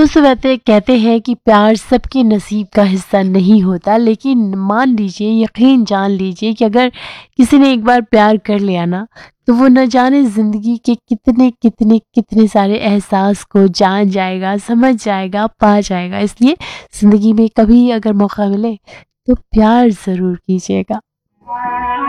दोस्तों कहते हैं कि प्यार सबके नसीब का हिस्सा नहीं होता, लेकिन मान लीजिए, यकीन जान लीजिए कि अगर किसी ने एक बार प्यार कर लिया ना, तो वो न जाने ज़िंदगी के कितने कितने कितने सारे एहसास को जान जाएगा, समझ जाएगा, पा जाएगा। इसलिए ज़िंदगी में कभी अगर मौका मिले तो प्यार ज़रूर कीजिएगा।